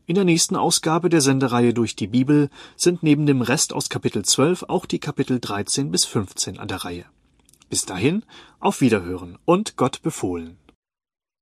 In der nächsten Ausgabe der Sendereihe Durch die Bibel sind neben dem Rest aus Kapitel 12 auch die Kapitel 13 bis 15 an der Reihe. Bis dahin, auf Wiederhören und Gott befohlen.